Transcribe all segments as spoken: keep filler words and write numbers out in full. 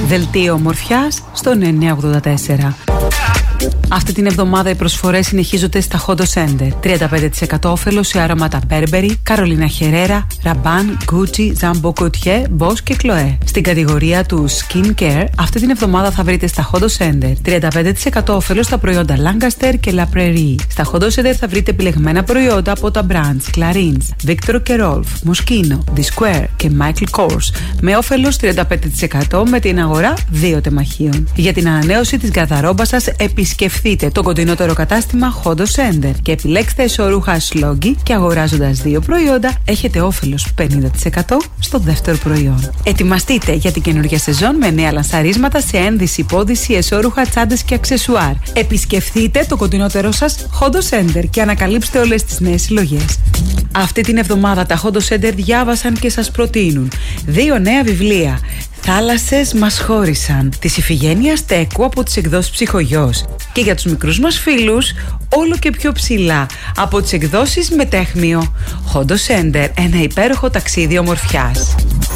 Δελτίο ομορφιάς στον εννιά ογδόντα τέσσερα. Αυτή την εβδομάδα οι προσφορές συνεχίζονται στα Hondo Center. τριάντα πέντε τοις εκατό όφελο σε άρωματα Burberry, Carolina Herrera, Rabanne, Gucci, Jumbo Gaultier, Boss και Chloé. Στην κατηγορία του Skin Care, αυτή την εβδομάδα θα βρείτε στα Hondo Center τριάντα πέντε τοις εκατό όφελο στα προϊόντα Lancaster και La Prairie. Στα Hondo Center θα βρείτε επιλεγμένα προϊόντα από τα brands Clarins, Victor και Rolf, Moschino, The Square και Michael Kors με όφελος τριάντα πέντε τοις εκατό με την αγορά δύο τεμαχίων. Για την ανανέωση της γκαρδαρόμπας σας, επισκεφθείτε το κοντινότερο κατάστημα Hondo Center και επιλέξτε εσώρουχα Sloggy και αγοράζοντας δύο προϊόντα έχετε όφελος πενήντα τοις εκατό στο δεύτερο προϊόν. Ετοιμαστείτε για την καινούργια σεζόν με νέα λανσαρίσματα σε ένδυση, πώδυση, εσώρουχα, τσάντες και αξεσουάρ. Επισκεφθείτε το κοντινότερο σας Hondo Center και ανακαλύψτε όλες τις νέες συλλογές. Αυτή την εβδομάδα τα Hondo Center διάβασαν και σας προτείνουν δύο νέα βιβλία. Θάλασσες μας χώρισαν της Ιφηγένειας Τέκου από τις εκδόσεις Ψυχογιός και για τους μικρούς μας φίλους όλο και πιο ψηλά από τις εκδόσεις Μετέχμιο. Hondo Center, ένα υπέροχο ταξίδι ομορφιάς.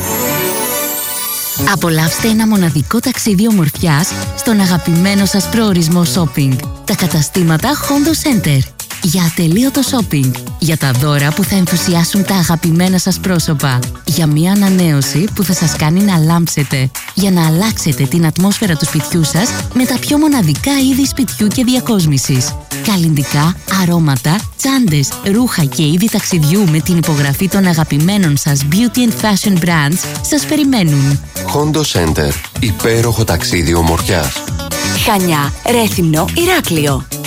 Απολαύστε ένα μοναδικό ταξίδι ομορφιάς στον αγαπημένο σας προορισμό shopping. Τα καταστήματα Hondo Center. Για ατελείωτο shopping. Για τα δώρα που θα ενθουσιάσουν τα αγαπημένα σας πρόσωπα. Για μια ανανέωση που θα σας κάνει να λάμψετε. Για να αλλάξετε την ατμόσφαιρα του σπιτιού σας με τα πιο μοναδικά είδη σπιτιού και διακόσμησης. Καλλυντικά, αρώματα, τσάντες, ρούχα και είδη ταξιδιού με την υπογραφή των αγαπημένων σας beauty and fashion brands σας περιμένουν. Hondo Center. Υπέροχο ταξίδι ομορφιάς. Χανιά, Ρέθυμνο, Ηράκλειο.